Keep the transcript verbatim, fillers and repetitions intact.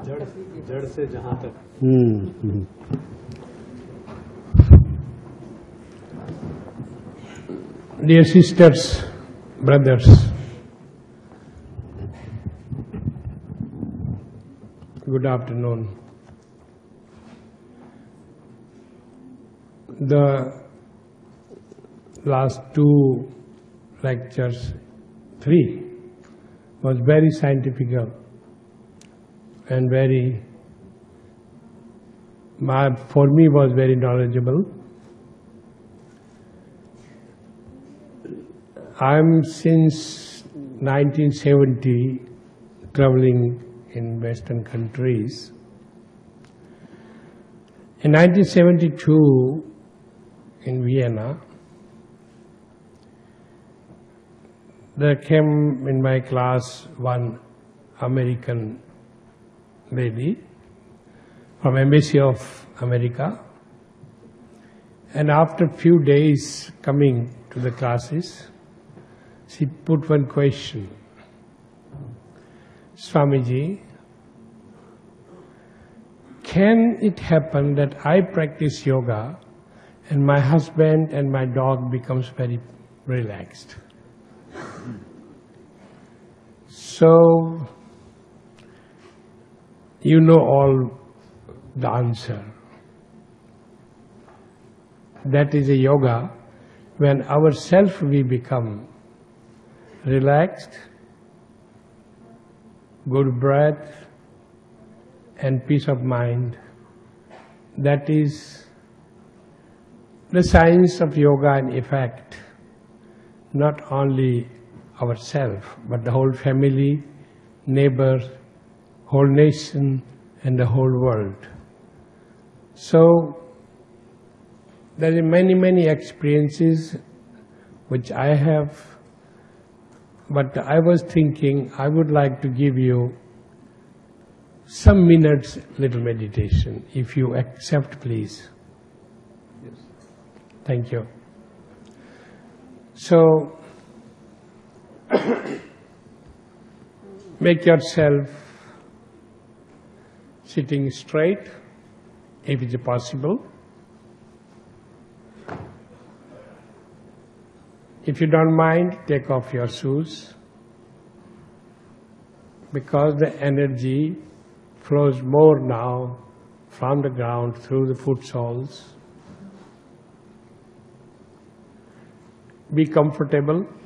जड़ जड़ से जहाँ तक। Hmm. Dear sisters, brothers, good afternoon. The last two lectures, three, was very scientific and very, my, for me was very knowledgeable. I'm since nineteen seventy traveling in Western countries. In nineteen seventy-two, in Vienna, there came in my class one American lady from Embassy of America, and after few days coming to the classes, she put one question. Swamiji, can it happen that I practice yoga and my husband and my dog becomes very relaxed? So, you know all the answer. That is a yoga when ourself we become relaxed, good breath and peace of mind. That is the science of yoga in effect, not only ourselves, but the whole family, neighbors, whole nation and the whole world. So, there are many, many experiences which I have, but I was thinking I would like to give you some minutes little meditation, if you accept, please. Yes. Thank you. So, make yourself sitting straight, if it is possible. If you don't mind, take off your shoes, because the energy flows more now from the ground through the foot soles. Be comfortable.